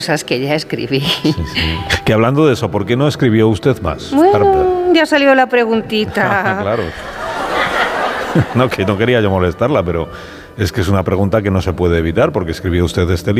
cosas que ya escribí. Sí. Que hablando de eso, ¿por qué no escribió usted más? Bueno, ya salió la preguntita. Claro. No, que no quería yo molestarla, pero es que es una pregunta que no se puede evitar, porque escribió usted este libro.